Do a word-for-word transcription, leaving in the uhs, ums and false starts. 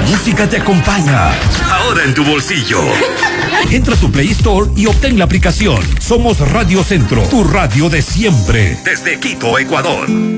música te acompaña. Ahora en tu bolsillo. Entra a tu Play Store y obtén la aplicación. Somos Radio Centro, tu radio de siempre. Desde Quito, Ecuador.